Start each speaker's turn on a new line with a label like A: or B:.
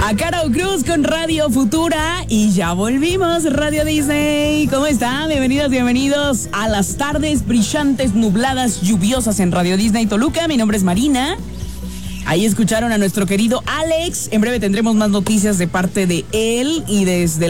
A: A Carol Cruz con Radio Futura y ya volvimos, Radio Disney. ¿Cómo están? Bienvenidos a las tardes brillantes, nubladas, lluviosas en Radio Disney Toluca. Mi nombre es Marina. Ahí escucharon a nuestro querido Alex. En breve tendremos más noticias de parte de él y desde